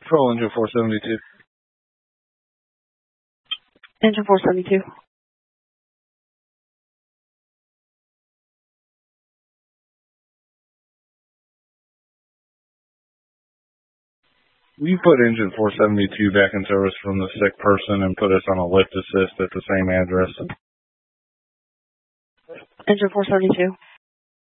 Control engine 472. Engine 472. Will you put engine 472 back in service from the sick person and put us on a lift assist at the same address? Engine 472.